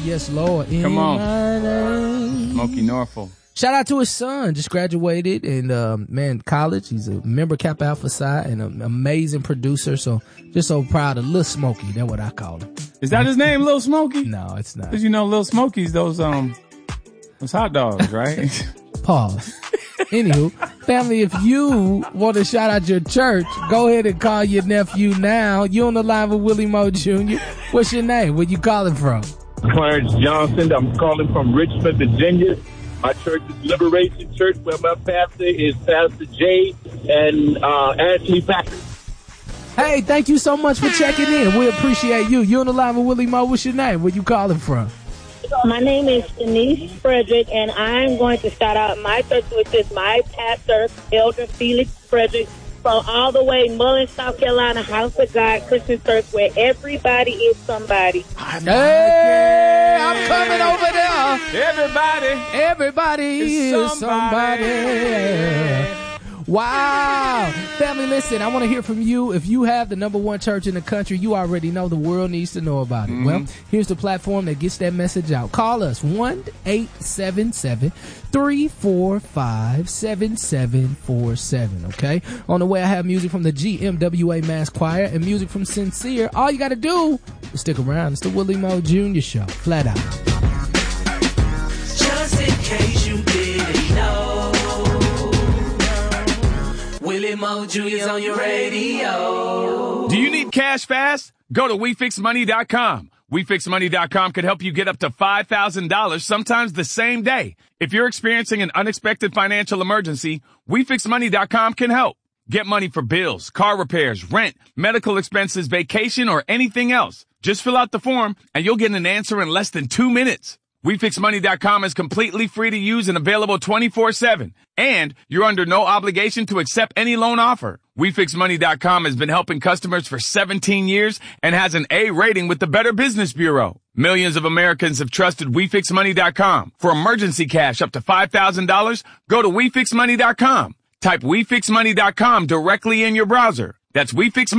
Yes, Lord. Come on. Smokey Norfolk. Shout out to his son, just graduated in, college. He's a member of Kappa Alpha Psi and an amazing producer. So just so proud of Lil Smokey. That's what I call him. Is that his name, Lil Smokey? No, it's not. Cause Lil Smokey's those hot dogs, right? Pause. Anywho, family, if you want to shout out your church, go ahead and call your nephew now. You on the line with Willie Moe Jr. What's your name? Where you calling from? Clarence Johnson. I'm calling from Richmond, Virginia. My church is Liberation Church, where my pastor is Pastor Jay and Ashley Packer. Hey, thank you so much for checking in. We appreciate you. You on the line with Willie Moe. What's your name? Where you calling from? My name is Denise Frederick, and I'm going to start out my church, which is my pastor, Elder Felix Frederick, from all the way Mullins, South Carolina, House of God Christian Church, where everybody is somebody. Hey, I'm coming over there. Everybody is somebody. Wow. Family, listen, I want to hear from you. If you have the number one church in the country, you already know the world needs to know about it. Mm-hmm. Well, here's the platform that gets that message out. Call us 1-877-345-7747, okay? On the way, I have music from the GMWA Mass Choir and music from Sincere. All you got to do is stick around. It's the Willie Moe Jr. Show. Flat out. Just in case you didn't know, Willie Moe Jr.'s on your radio. Do you need cash fast? Go to WeFixMoney.com. WeFixMoney.com can help you get up to $5,000 sometimes the same day. If you're experiencing an unexpected financial emergency, WeFixMoney.com can help. Get money for bills, car repairs, rent, medical expenses, vacation, or anything else. Just fill out the form and you'll get an answer in less than 2 minutes. WeFixMoney.com is completely free to use and available 24/7. And you're under no obligation to accept any loan offer. WeFixMoney.com has been helping customers for 17 years and has an A rating with the Better Business Bureau. Millions of Americans have trusted WeFixMoney.com. For emergency cash up to $5,000, go to WeFixMoney.com. Type WeFixMoney.com directly in your browser. That's WeFixMoney.